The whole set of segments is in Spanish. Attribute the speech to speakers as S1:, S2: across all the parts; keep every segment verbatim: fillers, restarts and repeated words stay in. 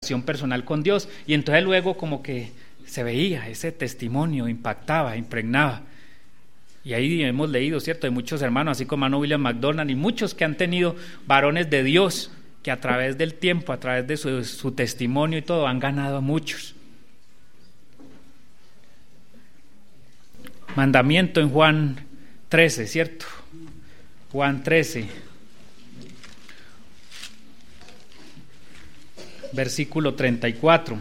S1: relación personal con Dios. Y entonces luego como que se veía, ese testimonio impactaba, impregnaba. Y ahí hemos leído, ¿cierto?, de muchos hermanos, así como hermano William McDonald y muchos que han tenido varones de Dios, que a través del tiempo, a través de su, su testimonio y todo, han ganado a muchos. Mandamiento en Juan trece, ¿cierto? Juan trece, versículo treinta y cuatro.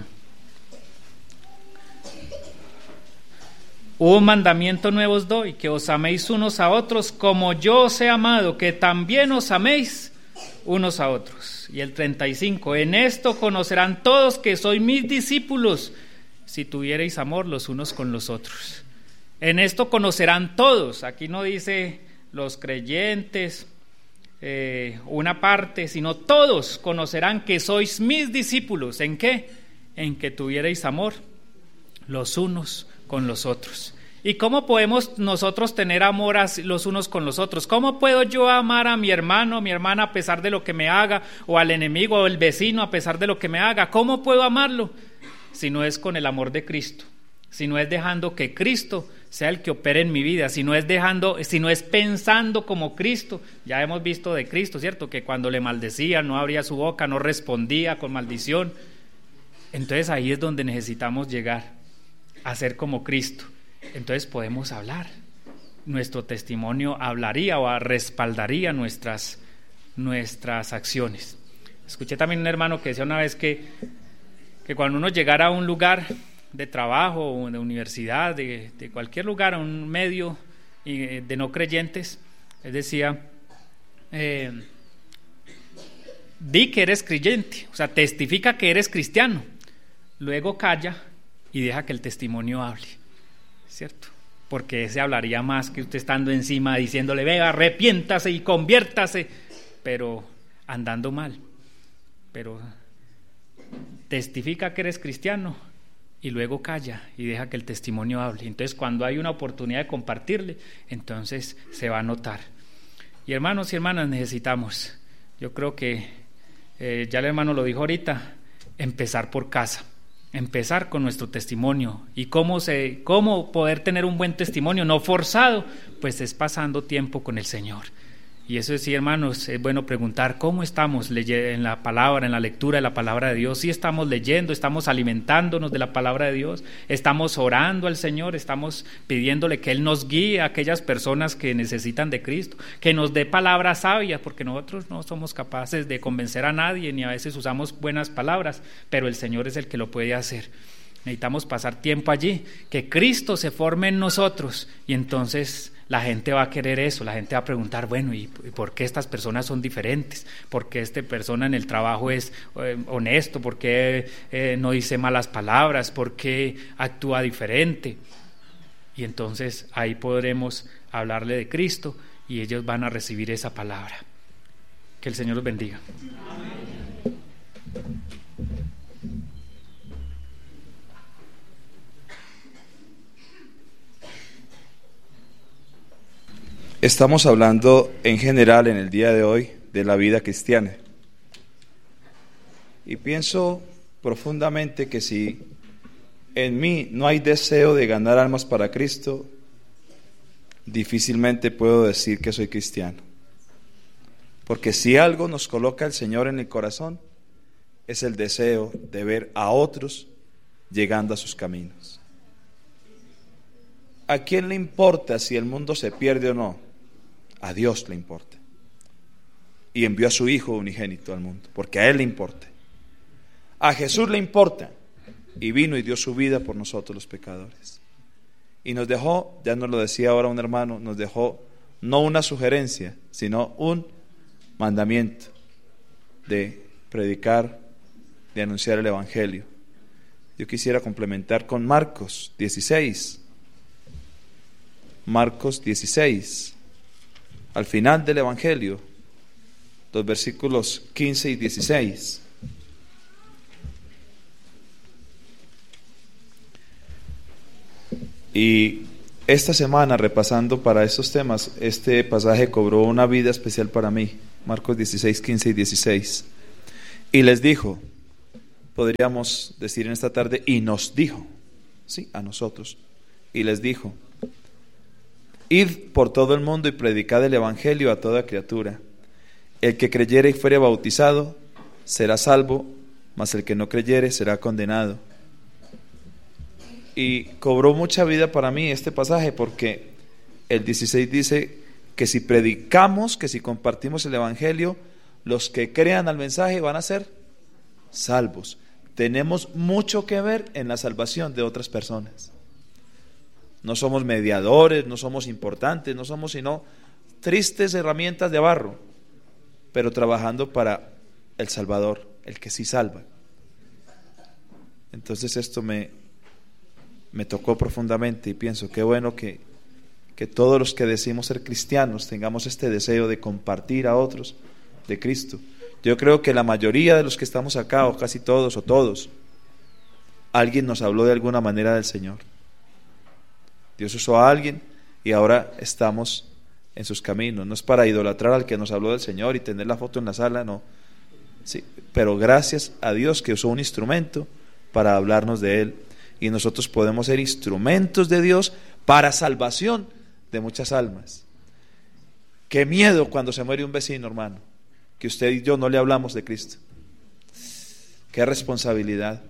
S1: Un mandamiento nuevo os doy, que os améis unos a otros como yo os he amado, que también os améis unos a otros. Y el treinta y cinco, en esto conocerán todos que sois mis discípulos, si tuviereis amor los unos con los otros. En esto conocerán todos, aquí no dice los creyentes, eh, una parte, sino todos conocerán que sois mis discípulos. ¿En qué? En que tuviereis amor los unos con los otros. ¿Y cómo podemos nosotros tener amor los unos con los otros? ¿Cómo puedo yo amar a mi hermano, a mi hermana a pesar de lo que me haga, o al enemigo o al vecino a pesar de lo que me haga? ¿Cómo puedo amarlo? Si no es con el amor de Cristo, si no es dejando que Cristo sea el que opere en mi vida, si no es dejando, si no es pensando como Cristo. Ya hemos visto de Cristo, ¿cierto?, que cuando le maldecían no abría su boca, no respondía con maldición. Entonces ahí es donde necesitamos llegar a ser como Cristo. Entonces podemos hablar, nuestro testimonio hablaría o respaldaría nuestras, nuestras acciones. Escuché también un hermano que decía una vez que, que cuando uno llegara a un lugar de trabajo o de universidad, de, de cualquier lugar, a un medio de no creyentes, él decía, eh, di que eres creyente, o sea, testifica que eres cristiano, luego calla y deja que el testimonio hable, ¿cierto? Porque ese hablaría más que usted estando encima diciéndole, venga, arrepiéntase y conviértase, pero andando mal. Pero testifica que eres cristiano y luego calla y deja que el testimonio hable. Entonces cuando hay una oportunidad de compartirle, entonces se va a notar. Y hermanos y hermanas, necesitamos, yo creo que eh, ya el hermano lo dijo ahorita, empezar por casa. Empezar con nuestro testimonio. ¿Y cómo, se, cómo poder tener un buen testimonio no forzado? Pues es pasando tiempo con el Señor. Y eso sí, hermanos, es bueno preguntar cómo estamos en la palabra, en la lectura de la palabra de Dios. Si estamos leyendo, estamos alimentándonos de la palabra de Dios, estamos orando al Señor, estamos pidiéndole que Él nos guíe a aquellas personas que necesitan de Cristo, que nos dé palabras sabias, porque nosotros no somos capaces de convencer a nadie, ni a veces usamos buenas palabras, pero el Señor es el que lo puede hacer. Necesitamos pasar tiempo allí, que Cristo se forme en nosotros, y entonces la gente va a querer eso, la gente va a preguntar, bueno, ¿y por qué estas personas son diferentes? ¿Por qué esta persona en el trabajo es eh, honesto? ¿Por qué eh, no dice malas palabras? ¿Por qué actúa diferente? Y entonces ahí podremos hablarle de Cristo y ellos van a recibir esa palabra. Que el Señor los bendiga. Amén.
S2: Estamos hablando en general en el día de hoy de la vida cristiana. Y pienso profundamente que si en mí no hay deseo de ganar almas para Cristo, difícilmente puedo decir que soy cristiano. Porque si algo nos coloca el Señor en el corazón, es el deseo de ver a otros llegando a sus caminos. ¿A quién le importa si el mundo se pierde o no? A Dios le importa. Y envió a su Hijo unigénito al mundo, porque a Él le importa. A Jesús le importa, y vino y dio su vida por nosotros los pecadores. Y nos dejó, ya nos lo decía ahora un hermano, nos dejó no una sugerencia, sino un mandamiento de predicar, de anunciar el Evangelio. Yo quisiera complementar con Marcos dieciséis. Marcos dieciséis. Al final del Evangelio, los versículos quince y dieciséis. Y esta semana, repasando para estos temas, este pasaje cobró una vida especial para mí. Marcos dieciséis, quince y dieciséis. Y les dijo: podríamos decir en esta tarde, y nos dijo, sí, a nosotros, y les dijo: id por todo el mundo y predicad el evangelio a toda criatura. El que creyere y fuere bautizado será salvo, mas el que no creyere será condenado. Y cobró mucha vida para mí este pasaje, porque el dieciséis dice que si predicamos, que si compartimos el evangelio, los que crean al mensaje van a ser salvos. Tenemos mucho que ver en la salvación de otras personas. No somos mediadores, no somos importantes, no somos sino tristes herramientas de barro, pero trabajando para el Salvador, el que sí salva. Entonces esto me, me tocó profundamente, y pienso qué bueno que, que todos los que decimos ser cristianos tengamos este deseo de compartir a otros de Cristo. Yo creo que la mayoría de los que estamos acá, o casi todos o todos, alguien nos habló de alguna manera del Señor. Dios usó a alguien y ahora estamos en sus caminos. No es para idolatrar al que nos habló del Señor y tener la foto en la sala, no. Sí, pero gracias a Dios que usó un instrumento para hablarnos de Él, y nosotros podemos ser instrumentos de Dios para salvación de muchas almas. Qué miedo cuando se muere un vecino, hermano, que usted y yo no le hablamos de Cristo. Qué responsabilidad.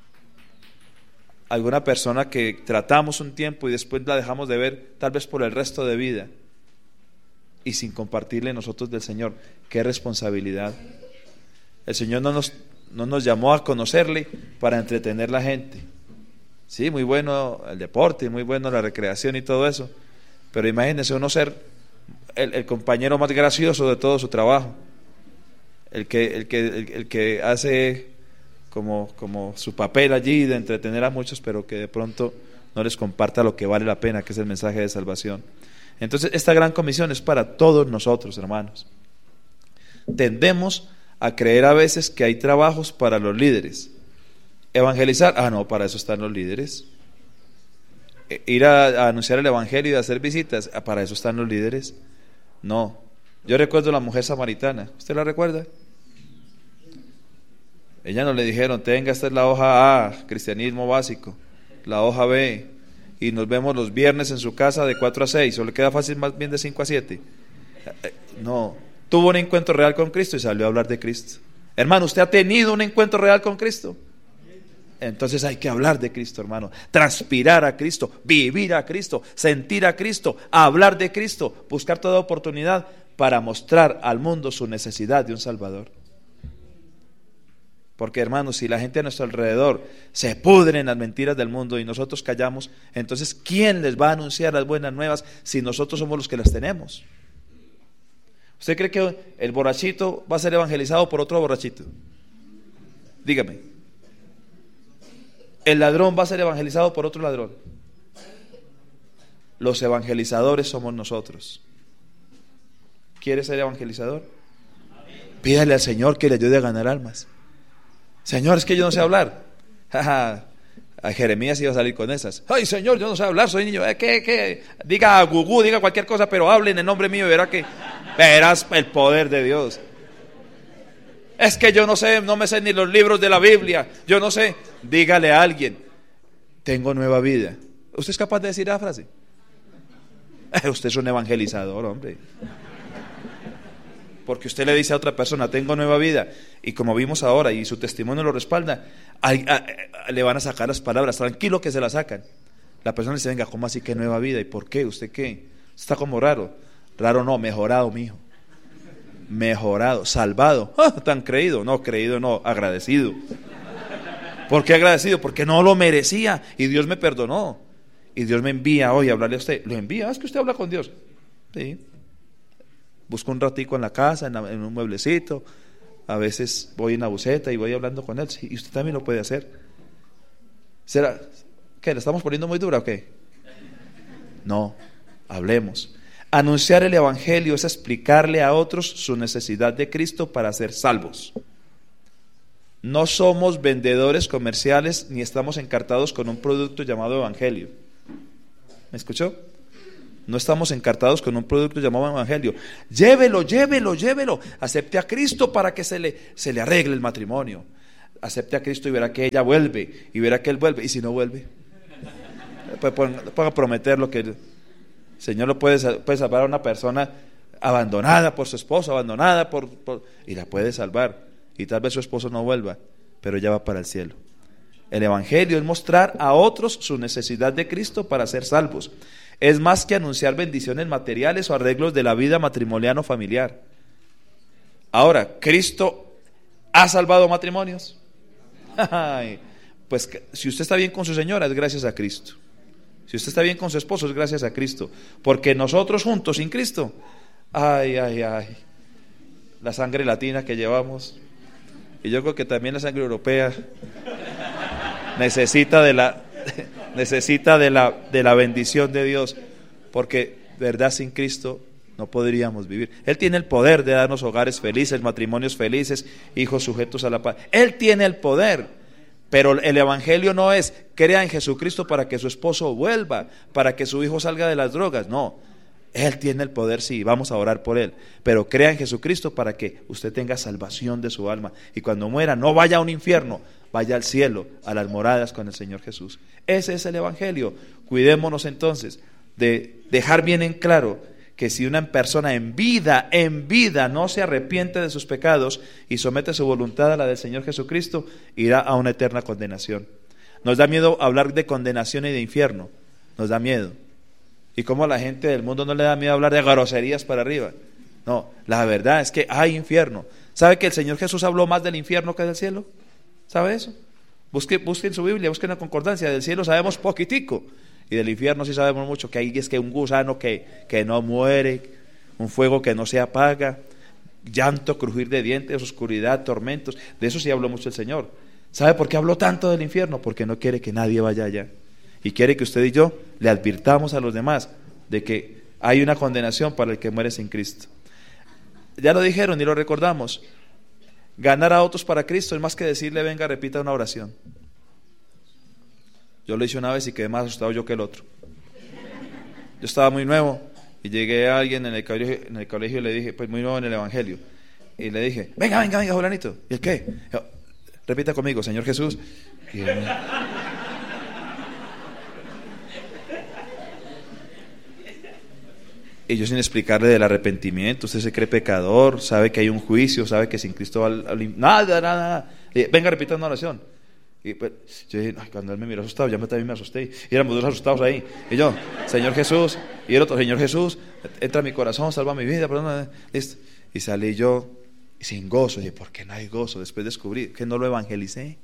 S2: Alguna persona que tratamos un tiempo y después la dejamos de ver, tal vez por el resto de vida, y sin compartirle nosotros del Señor. Qué responsabilidad. El Señor no nos, no nos llamó a conocerle para entretener a la gente. Sí, muy bueno el deporte, muy bueno la recreación y todo eso, pero imagínense uno ser el, el compañero más gracioso de todo su trabajo, el que, el que, el, el que hace como, como su papel allí de entretener a muchos, pero que de pronto no les comparta lo que vale la pena, que es el mensaje de salvación. Entonces esta gran comisión es para todos nosotros, hermanos. Tendemos a creer a veces que hay trabajos para los líderes. Evangelizar, ah no, para eso están los líderes. Ir a, a anunciar el evangelio y a hacer visitas, ah, para eso están los líderes. No, yo recuerdo la mujer samaritana, ¿usted la recuerda? Ella no le dijeron: tenga, esta es la hoja A, cristianismo básico, la hoja B, y nos vemos los viernes en su casa de cuatro a seis, o le queda fácil más bien de cinco a siete. No, tuvo un encuentro real con Cristo y salió a hablar de Cristo. Hermano, ¿usted ha tenido un encuentro real con Cristo? Entonces hay que hablar de Cristo, hermano, transpirar a Cristo, vivir a Cristo, sentir a Cristo, hablar de Cristo, buscar toda oportunidad para mostrar al mundo su necesidad de un Salvador. Porque, hermanos, si la gente a nuestro alrededor se pudre en las mentiras del mundo y nosotros callamos, entonces ¿quién les va a anunciar las buenas nuevas si nosotros somos los que las tenemos? ¿Usted cree que el borrachito va a ser evangelizado por otro borrachito? Dígame. ¿El ladrón va a ser evangelizado por otro ladrón? Los evangelizadores somos nosotros. ¿Quiere ser evangelizador? Pídale al Señor que le ayude a ganar almas. Señor, es que yo no sé hablar. A Jeremías iba a salir con esas. Ay, Señor, yo no sé hablar, soy niño. ¿Eh, qué, qué? Diga gugú, diga cualquier cosa, pero hable en el nombre mío y verá que verás el poder de Dios. Es que yo no sé, no me sé ni los libros de la Biblia, yo no sé. Dígale a alguien: tengo nueva vida. ¿Usted es capaz de decir la frase? Usted es un evangelizador, hombre. Porque usted le dice a otra persona: tengo nueva vida, y como vimos ahora, y su testimonio lo respalda, a, a, a, le van a sacar las palabras, tranquilo que se las sacan. La persona dice: venga, ¿cómo así que nueva vida? ¿Y por qué? ¿Usted qué? Está como raro. Raro no, mejorado, mijo. Mejorado, salvado. ¡Ah, tan creído! No, creído no, agradecido. ¿Por qué agradecido? Porque no lo merecía y Dios me perdonó. Y Dios me envía hoy a hablarle a usted. ¿Lo envía? Es que usted habla con Dios. Sí. Busco un ratico en la casa, en, la, en un mueblecito. A veces voy en la buceta y voy hablando con él. Sí, y usted también lo puede hacer. ¿Será? ¿Qué? ¿Le estamos poniendo muy dura o qué? No, hablemos. Anunciar el evangelio es explicarle a otros su necesidad de Cristo para ser salvos. No somos vendedores comerciales ni estamos encartados con un producto llamado evangelio. ¿Me escuchó? No estamos encartados con un producto llamado evangelio. Llévelo, llévelo, llévelo. Acepte a Cristo para que se le, se le arregle el matrimonio. acepte a Cristo y verá que ella vuelve, y verá que él vuelve, y si no vuelve, pues ponga prometer lo que el Señor lo puede, puede salvar a una persona abandonada por su esposo, abandonada por, por y la puede salvar, y tal vez su esposo no vuelva, pero ella va para el cielo. El evangelio es mostrar a otros su necesidad de Cristo para ser salvos. Es más que anunciar bendiciones materiales o arreglos de la vida matrimonial o familiar. Ahora, ¿Cristo ha salvado matrimonios? Ay, pues si usted está bien con su señora, es gracias a Cristo. Si usted está bien con su esposo, es gracias a Cristo. Porque nosotros juntos sin Cristo, ay, ay, ay, la sangre latina que llevamos, y yo creo que también la sangre europea necesita de la necesita de la de la bendición de Dios, porque verdad, sin Cristo no podríamos vivir. Él tiene el poder de darnos hogares felices, matrimonios felices, hijos sujetos a la paz. Él tiene el poder, pero el evangelio no es crea en Jesucristo para que su esposo vuelva, para que su hijo salga de las drogas. No, Él tiene el poder, sí, vamos a orar por Él, pero crea en Jesucristo para que usted tenga salvación de su alma, y cuando muera no vaya a un infierno, vaya al cielo, a las moradas con el Señor Jesús. Ese es el evangelio. Cuidémonos entonces de dejar bien en claro que si una persona en vida, en vida no se arrepiente de sus pecados y somete su voluntad a la del Señor Jesucristo, irá a una eterna condenación. Nos da miedo hablar de condenación y de infierno, nos da miedo. Y como a la gente del mundo no le da miedo hablar de groserías para arriba. No, la verdad es que hay infierno. ¿Sabe que el Señor Jesús habló más del infierno que del cielo? ¿Sabe eso? Busque, busque en su Biblia, busque en la concordancia. Del cielo sabemos poquitico, y del infierno sí sabemos mucho, que ahí es que un gusano que, que no muere, un fuego que no se apaga, llanto, crujir de dientes, oscuridad, tormentos. De eso sí habló mucho el Señor. ¿Sabe por qué habló tanto del infierno? Porque no quiere que nadie vaya allá, y quiere que usted y yo le advirtamos a los demás de que hay una condenación para el que muere sin Cristo. Ya lo dijeron y lo recordamos: ganar a otros para Cristo es más que decirle venga, repita una oración. Yo lo hice una vez y quedé más asustado yo que el otro. Yo estaba muy nuevo y llegué a alguien en el colegio, en el colegio y le dije, pues muy nuevo en el evangelio, y le dije, venga, venga, venga, fulanito. ¿Y el qué? Yo, repita conmigo, Señor Jesús. Y él me... Y yo sin explicarle del arrepentimiento, usted se cree pecador, sabe que hay un juicio, sabe que sin Cristo va al, al, nada, nada, nada. Dije, venga, repita una oración. Y pues, yo dije, ay, cuando él me miró asustado, yo también me asusté. Y éramos dos asustados ahí. Y yo, Señor Jesús, y el otro, Señor Jesús, entra a mi corazón, salva mi vida, perdón, listo. Y salí yo sin gozo. Y dije, ¿por qué no hay gozo? Después descubrí que no lo evangelicé.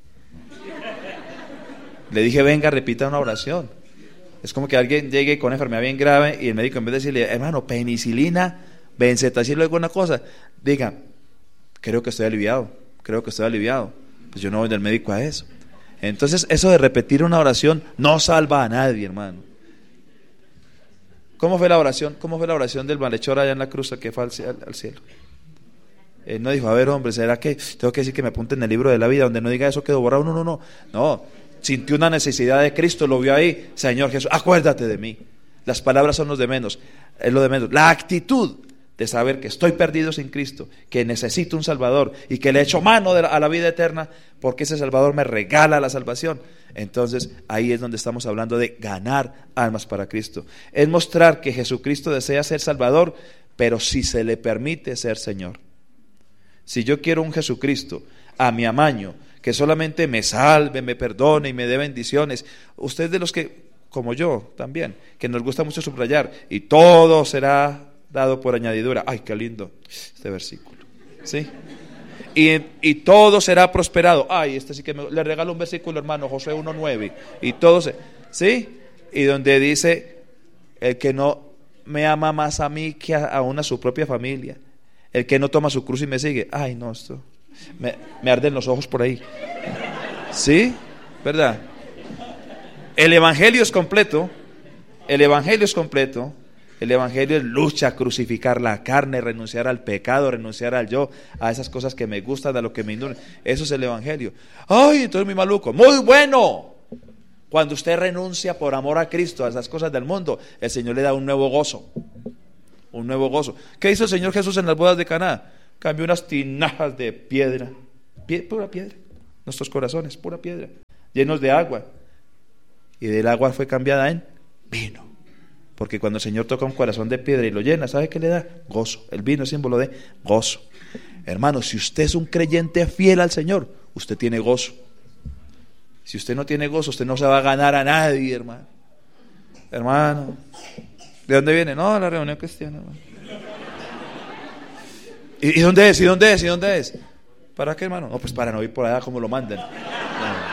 S2: Le dije, venga, repita una oración. Es como que alguien llegue con una enfermedad bien grave y el médico, en vez de decirle, hermano, penicilina, benzetacil o alguna cosa, diga, creo que estoy aliviado, creo que estoy aliviado. Pues yo no voy del médico a eso. Entonces, eso de repetir una oración no salva a nadie, hermano. ¿Cómo fue la oración? ¿Cómo fue la oración del malhechor allá en la cruz que fue al, al cielo? Él no dijo, a ver, hombre, ¿será que tengo que decir que me apunte en el libro de la vida donde no diga eso quedó borrado? No, no, no, no. Sintió una necesidad de Cristo, lo vio ahí. Señor Jesús, acuérdate de mí. Las palabras son los de menos, es lo de menos. La actitud de saber que estoy perdido sin Cristo, que necesito un Salvador y que le echo mano de la, a la vida eterna porque ese Salvador me regala la salvación. Entonces ahí es donde estamos hablando de ganar almas para Cristo. Es mostrar que Jesucristo desea ser Salvador, pero si se le permite ser Señor. Si yo quiero un Jesucristo a mi amaño, que solamente me salve, me perdone y me dé bendiciones, usted es de los que, como yo también, que nos gusta mucho subrayar, y todo será dado por añadidura. Ay, qué lindo este versículo, ¿sí? Y, y todo será prosperado. Ay, este sí que me, le regalo un versículo, hermano, Josué uno nueve, y todo se, ¿sí? Y donde dice, el que no me ama más a mí que a, aún a su propia familia, el que no toma su cruz y me sigue. Ay, no, esto me, me arden los ojos por ahí, ¿sí? ¿Verdad? El evangelio es completo. El evangelio es completo. El evangelio es lucha, crucificar la carne, renunciar al pecado, renunciar al yo, a esas cosas que me gustan, a lo que me inducen. Eso es el evangelio. Ay, entonces muy maluco. Muy bueno. Cuando usted renuncia por amor a Cristo a esas cosas del mundo, el Señor le da un nuevo gozo. Un nuevo gozo. ¿Qué hizo el Señor Jesús en las bodas de Caná? Cambió unas tinajas de piedra, pie, pura piedra, nuestros corazones, pura piedra, llenos de agua. Y del agua fue cambiada en vino. Porque cuando el Señor toca un corazón de piedra y lo llena, ¿sabe qué le da? Gozo. El vino es símbolo de gozo. Hermano, si usted es un creyente fiel al Señor, usted tiene gozo. Si usted no tiene gozo, usted no se va a ganar a nadie, hermano. Hermano, ¿de dónde viene? No, de la reunión cristiana, hermano. ¿Y, ¿Y dónde es? ¿Y dónde es? ¿Y dónde es? ¿Para qué, hermano? No, pues para no ir por allá como lo mandan. No.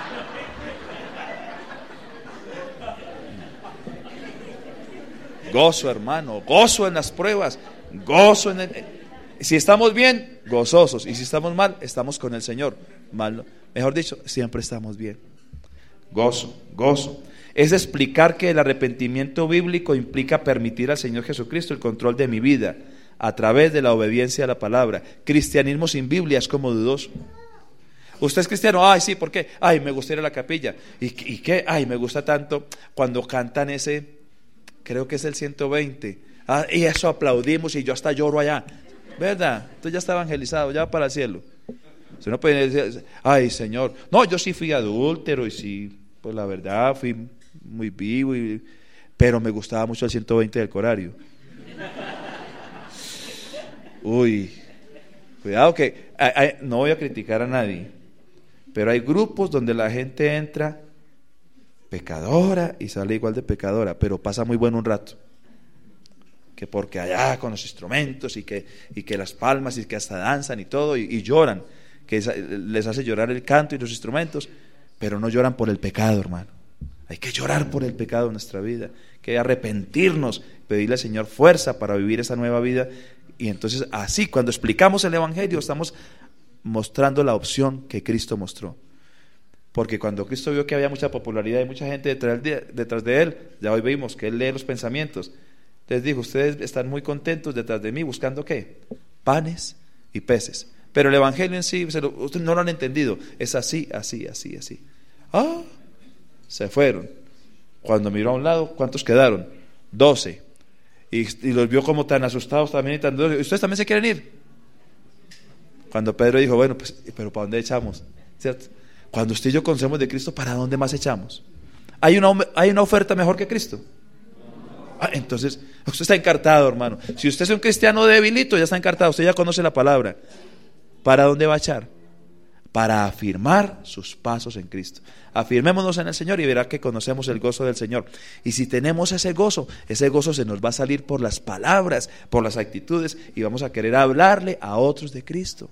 S2: Gozo, hermano, gozo en las pruebas, gozo en el... Si estamos bien, gozosos, y si estamos mal, estamos con el Señor. Mal, mejor dicho, siempre estamos bien. Gozo, gozo. Es explicar que el arrepentimiento bíblico implica permitir al Señor Jesucristo el control de mi vida a través de la obediencia a la palabra. Cristianismo sin Biblia es como dudoso. ¿Usted es cristiano? Ay, sí, ¿por qué? Ay, me gusta ir a la capilla. ¿Y, y qué? Ay, me gusta tanto cuando cantan ese... Creo que es el ciento veinte. Ah, y eso aplaudimos y yo hasta lloro allá. ¿Verdad? Usted ya está evangelizado, ya va para el cielo. Usted no puede decir, ay, Señor. No, yo sí fui adúltero y sí, pues la verdad, fui muy vivo, y, pero me gustaba mucho el ciento veinte del Corario. Uy, cuidado que, hay, hay, no voy a criticar a nadie, pero hay grupos donde la gente entra pecadora y sale igual de pecadora, pero pasa muy bueno un rato. Que porque allá con los instrumentos y que, y que las palmas y que hasta danzan y todo y, y lloran, que esa, les hace llorar el canto y los instrumentos, pero no lloran por el pecado, hermano. Hay que llorar por el pecado en nuestra vida, que arrepentirnos, pedirle al Señor fuerza para vivir esa nueva vida. Y entonces así, cuando explicamos el Evangelio, estamos mostrando la opción que Cristo mostró. Porque cuando Cristo vio que había mucha popularidad y mucha gente detrás de, detrás de Él, ya hoy vimos que Él lee los pensamientos, les dijo, ustedes están muy contentos detrás de mí, ¿buscando qué? Panes y peces. Pero el Evangelio en sí, ustedes no lo han entendido, es así, así, así, así. Ah, se fueron. Cuando miró a un lado, ¿cuántos quedaron? Doce. Y, y los vio como tan asustados también y tan duros. ¿Ustedes también se quieren ir? Cuando Pedro dijo, bueno, pues, pero ¿para dónde echamos? ¿Cierto? Cuando usted y yo conocemos de Cristo, ¿para dónde más echamos? ¿Hay una, hay una oferta mejor que Cristo? Ah, entonces, usted está encartado, hermano. Si usted es un cristiano debilito, ya está encartado, usted ya conoce la palabra. ¿Para dónde va a echar? Para afirmar sus pasos en Cristo. Afirmémonos en el Señor y verá que conocemos el gozo del Señor. Y si tenemos ese gozo, ese gozo se nos va a salir por las palabras, por las actitudes, y vamos a querer hablarle a otros de Cristo.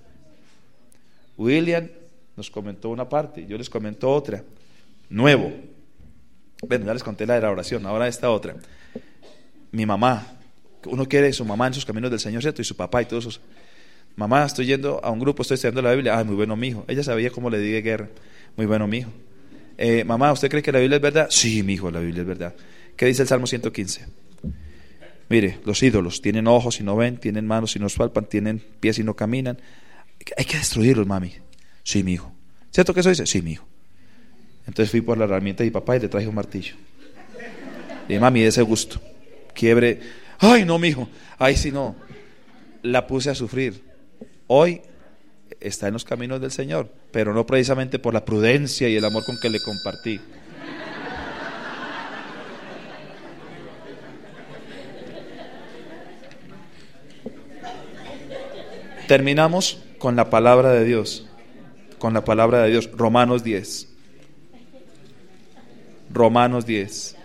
S2: William nos comentó una parte, yo les comento otra. Nuevo. Bueno, ya les conté la de la oración, ahora esta otra. Mi mamá, uno quiere su mamá en sus caminos del Señor, ¿cierto? Y su papá y todos esos. Mamá, estoy yendo a un grupo, estoy estudiando la Biblia. Ay, muy bueno, mijo. Ella sabía cómo le di guerra. Muy bueno, mijo. Eh, mamá, ¿usted cree que la Biblia es verdad? Sí, mijo, la Biblia es verdad. ¿Qué dice el Salmo ciento quince? Mire, los ídolos tienen ojos y no ven, tienen manos y no palpan, tienen pies y no caminan. Hay que destruirlos, mami. Sí, mijo. ¿Cierto que eso dice? Sí, mijo. Entonces fui por la herramienta de mi papá y le traje un martillo. Y mami, de ese gusto. Quiebre. Ay, no, mijo. Ay, sí, no. La puse a sufrir. Hoy está en los caminos del Señor, pero no precisamente por la prudencia y el amor con que le compartí. Terminamos con la palabra de Dios. Con la palabra de Dios. Romanos diez. Romanos diez.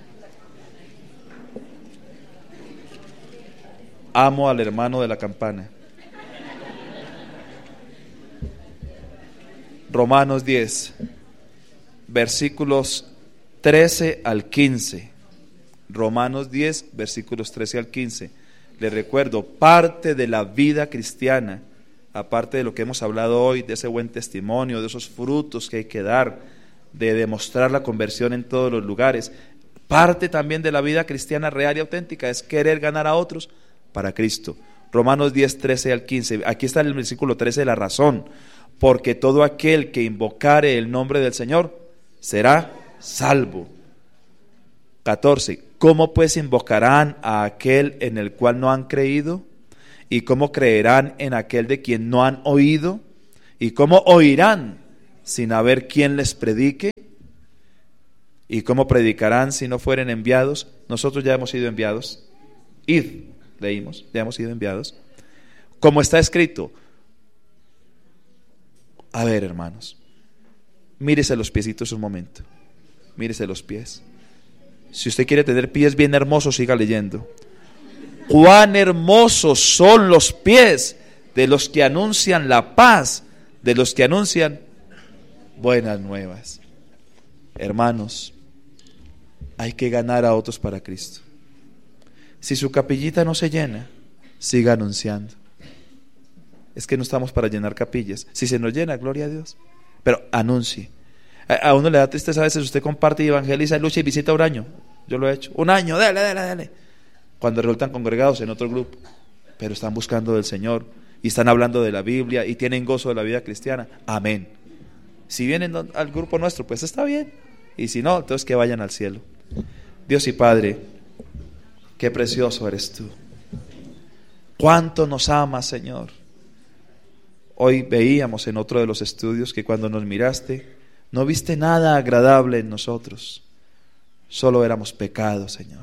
S2: Amo al hermano de la campana. Romanos diez, versículos trece al quince. Romanos diez, versículos trece al quince. Les recuerdo, parte de la vida cristiana, aparte de lo que hemos hablado hoy, de ese buen testimonio, de esos frutos que hay que dar, de demostrar la conversión en todos los lugares, parte también de la vida cristiana real y auténtica es querer ganar a otros para Cristo. Romanos diez, trece al quince. Aquí está el versículo trece, la razón. Porque todo aquel que invocare el nombre del Señor será salvo. catorce. ¿Cómo pues invocarán a aquel en el cual no han creído? ¿Y cómo creerán en aquel de quien no han oído? ¿Y cómo oirán sin haber quien les predique. ¿Y cómo predicarán si no fueren enviados? Nosotros ya hemos sido enviados. Id, leímos, ya hemos sido enviados. Como está escrito. A ver, hermanos, mírese los piecitos un momento. Mírese los pies. Si usted quiere tener pies bien hermosos, siga leyendo. Cuán hermosos son los pies de los que anuncian la paz, de los que anuncian buenas nuevas. Hermanos, hay que ganar a otros para Cristo. Si su capillita no se llena, siga anunciando. Es que no estamos para llenar capillas. Si se nos llena, gloria a Dios. Pero anuncie. A, a uno le da tristeza a veces, usted comparte y evangeliza, lucha y visita un año. Yo lo he hecho. Un año, dale, dale, dale. Cuando resultan congregados en otro grupo. Pero están buscando del Señor y están hablando de la Biblia y tienen gozo de la vida cristiana. Amén. Si vienen al grupo nuestro, pues está bien. Y si no, entonces que vayan al cielo. Dios y Padre, qué precioso eres tú. Cuánto nos amas, Señor. Hoy veíamos en otro de los estudios que cuando nos miraste, no viste nada agradable en nosotros. Solo éramos pecados, Señor.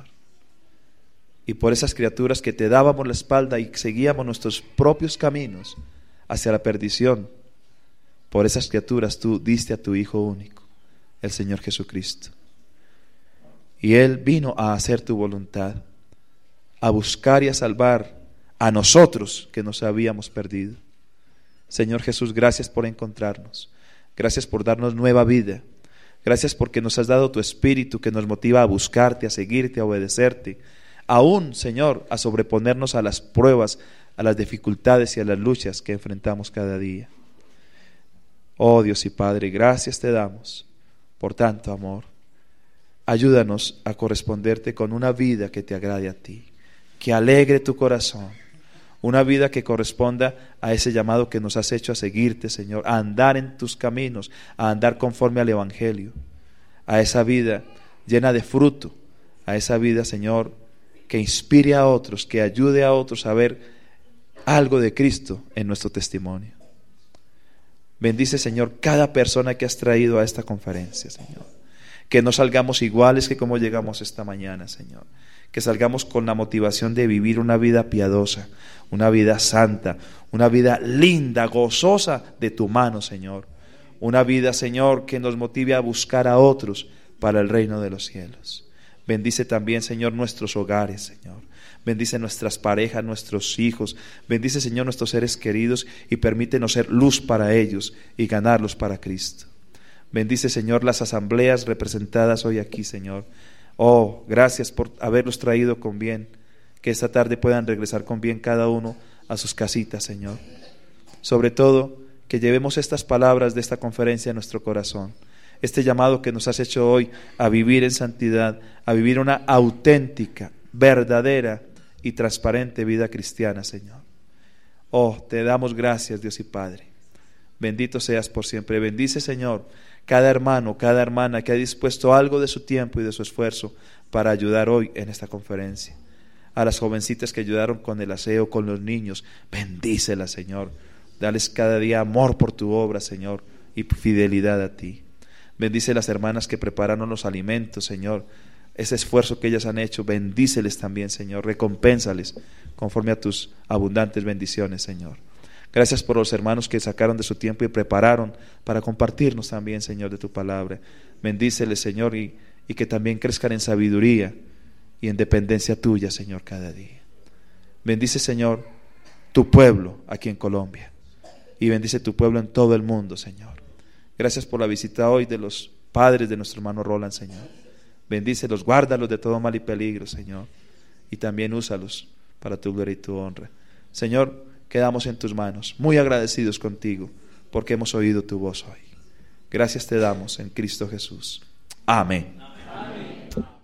S2: Y por esas criaturas que te dábamos la espalda y seguíamos nuestros propios caminos hacia la perdición, por esas criaturas tú diste a tu Hijo único, el Señor Jesucristo. Y Él vino a hacer tu voluntad, a buscar y a salvar a nosotros que nos habíamos perdido. Señor Jesús, gracias por encontrarnos. Gracias por darnos nueva vida. Gracias porque nos has dado tu Espíritu que nos motiva a buscarte, a seguirte, a obedecerte. Aún, Señor, a sobreponernos a las pruebas, a las dificultades y a las luchas que enfrentamos cada día. Oh Dios y Padre, gracias te damos por tanto amor. Ayúdanos a corresponderte con una vida que te agrade a ti, que alegre tu corazón, una vida que corresponda a ese llamado que nos has hecho a seguirte, Señor, a andar en tus caminos, a andar conforme al Evangelio, a esa vida llena de fruto, a esa vida, Señor, que inspire a otros, que ayude a otros a ver algo de Cristo en nuestro testimonio. Bendice, Señor, cada persona que has traído a esta conferencia, Señor. Que no salgamos iguales que como llegamos esta mañana, Señor. Que salgamos con la motivación de vivir una vida piadosa, una vida santa, una vida linda, gozosa de tu mano, Señor. Una vida, Señor, que nos motive a buscar a otros para el reino de los cielos. Bendice también, Señor, nuestros hogares, Señor. Bendice nuestras parejas, nuestros hijos. Bendice, Señor, nuestros seres queridos y permítenos ser luz para ellos y ganarlos para Cristo. Bendice, Señor, las asambleas representadas hoy aquí, Señor. Oh, gracias por haberlos traído con bien. Que esta tarde puedan regresar con bien cada uno a sus casitas, Señor. Sobre todo, que llevemos estas palabras de esta conferencia a nuestro corazón. Este llamado que nos has hecho hoy a vivir en santidad, a vivir una auténtica, verdadera y transparente vida cristiana, Señor. Oh, te damos gracias, Dios y Padre. Bendito seas por siempre. Bendice, Señor, cada hermano, cada hermana que ha dispuesto algo de su tiempo y de su esfuerzo para ayudar hoy en esta conferencia. A las jovencitas que ayudaron con el aseo, con los niños, bendícelas, Señor. Dales cada día amor por tu obra, Señor, y fidelidad a ti. Bendice las hermanas que prepararon los alimentos, Señor. Ese esfuerzo que ellas han hecho, bendíceles también, Señor. Recompénsales conforme a tus abundantes bendiciones, Señor. Gracias por los hermanos que sacaron de su tiempo y prepararon para compartirnos también, Señor, de tu palabra. Bendíceles, Señor, y, y que también crezcan en sabiduría y en dependencia tuya, Señor, cada día. Bendice, Señor, tu pueblo aquí en Colombia y bendice tu pueblo en todo el mundo, Señor. Gracias por la visita hoy de los padres de nuestro hermano Roland, Señor. Bendícelos, guárdalos de todo mal y peligro, Señor, y también úsalos para tu gloria y tu honra. Señor, quedamos en tus manos, muy agradecidos contigo, porque hemos oído tu voz hoy. Gracias te damos en Cristo Jesús. Amén. Amén.